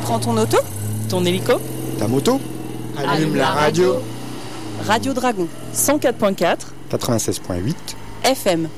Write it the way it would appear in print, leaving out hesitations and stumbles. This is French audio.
Prends ton auto, ton hélico, ta moto, allume la radio. Radio Dragon 104.4, 96.8 FM.